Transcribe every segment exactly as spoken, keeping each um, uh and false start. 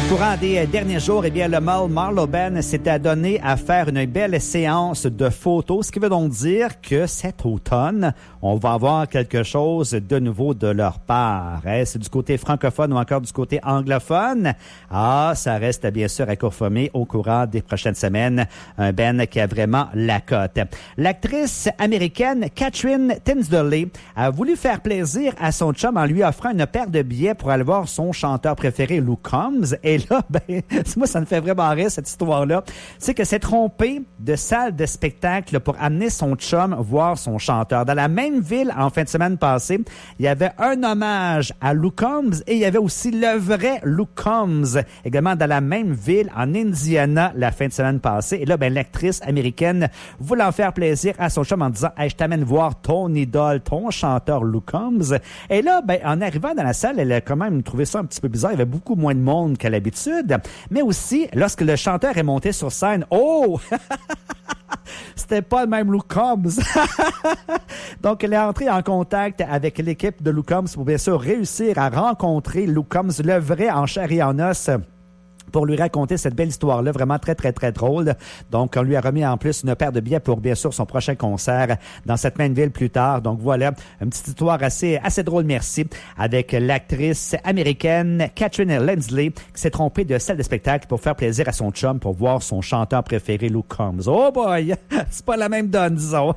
Au courant des derniers jours, eh bien, le mâle Marlo Ben s'était adonné à faire une belle séance de photos, ce qui veut donc dire que cet automne, on va avoir quelque chose de nouveau de leur part. Hein? C'est du côté francophone ou encore du côté anglophone. Ah, ça reste bien sûr à confirmer au courant des prochaines semaines. Un Ben qui a vraiment la cote. L'actrice américaine Catherine Tinsley a voulu faire plaisir à son chum en lui offrant une paire de billets pour aller voir son chanteur préféré, Luke Combs. Et là, ben, moi, ça me fait vraiment rire, cette histoire-là. C'est que c'est trompé de salle de spectacle pour amener son chum voir son chanteur. Dans la même ville, en fin de semaine passée, il y avait un hommage à Luke Combs et il y avait aussi le vrai Luke Combs, également dans la même ville, en Indiana, la fin de semaine passée. Et là, ben, l'actrice américaine voulant faire plaisir à son chum en disant « Hey, je t'amène voir ton idole, ton chanteur Luke Combs. » Et là, ben, en arrivant dans la salle, elle a quand même trouvé ça un petit peu bizarre. Il y avait beaucoup moins de monde qu'à l'habitude. Mais aussi, lorsque le chanteur est monté sur scène, oh! C'était pas le même Luke Combs. Donc, elle est entrée en contact avec l'équipe de Luke Combs pour bien sûr réussir à rencontrer Luke Combs, le vrai en chair et en os, pour lui raconter cette belle histoire-là, vraiment très, très, très drôle. Donc, on lui a remis en plus une paire de billets pour, bien sûr, son prochain concert dans cette même ville plus tard. Donc, voilà, une petite histoire assez, assez drôle, merci, avec l'actrice américaine Catherine Tinsley qui s'est trompée de salle de spectacle pour faire plaisir à son chum pour voir son chanteur préféré, Luke Combs. Oh boy! C'est pas la même donne, disons.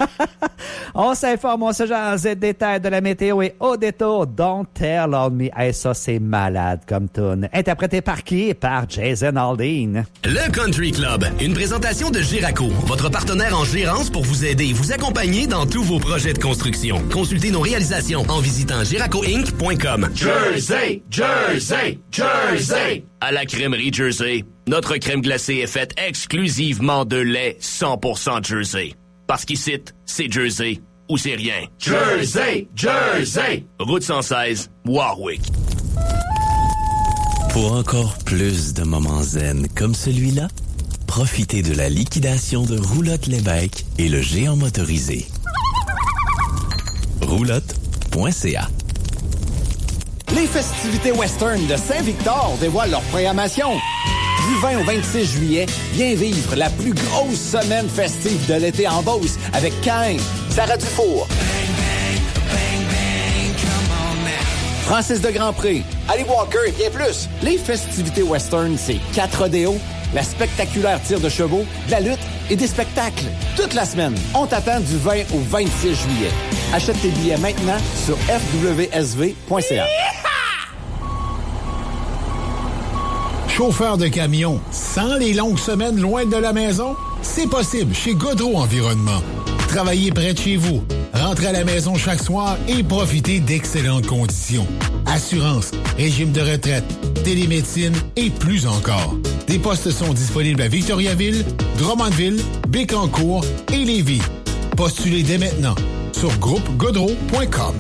On s'informe, on se jase des détails de la météo et au détour, Don't Tell on Me. Hey, ça, c'est malade comme tune. Interprété par qui? Par Jason Aldean. Le Country Club, une présentation de Giraco, votre partenaire en gérance pour vous aider et vous accompagner dans tous vos projets de construction. Consultez nos réalisations en visitant giraco inc point com. Jersey, Jersey, Jersey. À la crèmerie Jersey, notre crème glacée est faite exclusivement de lait cent pour cent Jersey. Parce qu'ici, c'est Jersey ou c'est rien. Jersey, Jersey. Route cent seize, Warwick. Pour encore plus de moments zen comme celui-là, profitez de la liquidation de Roulotte Lévesque et le géant motorisé. roulotte point c a. Les festivités western de Saint-Victor dévoilent leur programmation. Du vingt au vingt-six juillet, viens vivre la plus grosse semaine festive de l'été en Beauce avec Caïn, Sarah Dufour, Francis de Grandpré, Ali Walker et bien plus. Les festivités western, c'est quatre rodéos, la spectaculaire tire de chevaux, de la lutte et des spectacles. Toute la semaine, on t'attend du vingt au vingt-six juillet. Achète tes billets maintenant sur f w s v point c a. Chauffeur de camion, sans les longues semaines loin de la maison? C'est possible chez Godreau Environnement. Travaillez près de chez vous, rentrez à la maison chaque soir et profitez d'excellentes conditions. Assurance, régime de retraite, télémédecine et plus encore. Des postes sont disponibles à Victoriaville, Drummondville, Bécancour et Lévis. Postulez dès maintenant sur groupe godreau point com.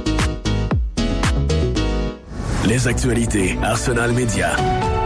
Les actualités Arsenal Média.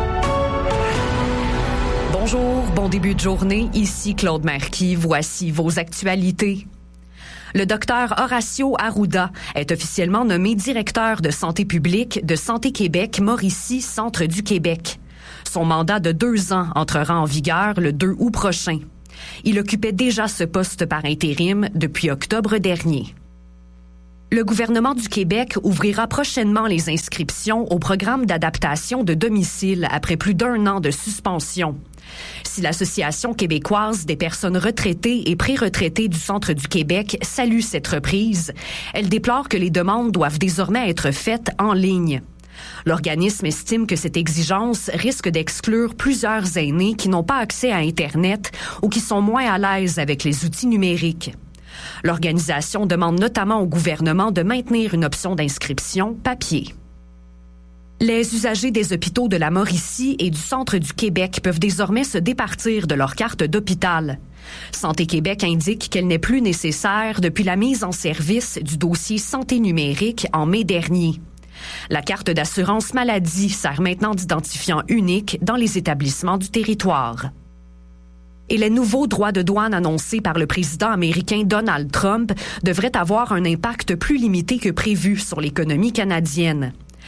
Bonjour, bon début de journée. Ici Claude Marquis. Voici vos actualités. Le docteur Horacio Arruda est officiellement nommé directeur de santé publique de Santé Québec Mauricie Centre du Québec. Son mandat de deux ans entrera en vigueur le deux août prochain. Il occupait déjà ce poste par intérim depuis octobre dernier. Le gouvernement du Québec ouvrira prochainement les inscriptions au programme d'adaptation de domicile après plus d'un an de suspension. Si l'Association québécoise des personnes retraitées et pré-retraitées du Centre du Québec salue cette reprise, elle déplore que les demandes doivent désormais être faites en ligne. L'organisme estime que cette exigence risque d'exclure plusieurs aînés qui n'ont pas accès à Internet ou qui sont moins à l'aise avec les outils numériques. L'organisation demande notamment au gouvernement de maintenir une option d'inscription papier. Les usagers des hôpitaux de la Mauricie et du Centre du Québec peuvent désormais se départir de leur carte d'hôpital. Santé Québec indique qu'elle n'est plus nécessaire depuis la mise en service du dossier santé numérique en mai dernier. La carte d'assurance maladie sert maintenant d'identifiant unique dans les établissements du territoire. Et les nouveaux droits de douane annoncés par le président américain Donald Trump devraient avoir un impact plus limité que prévu sur l'économie canadienne.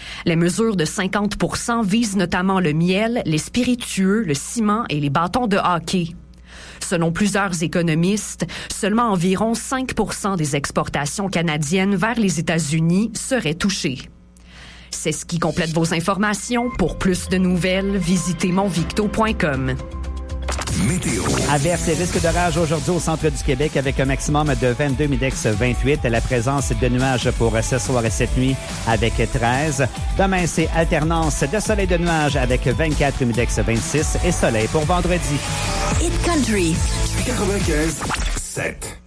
Les mesures de cinquante pour cent visent notamment le miel, les spiritueux, le ciment et les bâtons de hockey. Selon plusieurs économistes, seulement environ cinq pour cent des exportations canadiennes vers les États-Unis seraient touchées. C'est ce qui complète vos informations. Pour plus de nouvelles, visitez monvicto point com. Météo. Averse et risque d'orage aujourd'hui au centre du Québec avec un maximum de vingt-deux, Midex vingt-huit. La présence de nuages pour ce soir et cette nuit avec treize. Demain, c'est alternance de soleil et de nuages avec vingt-quatre, Midex vingt-six et soleil pour vendredi. Hit Country. quatre-vingt-quinze sept.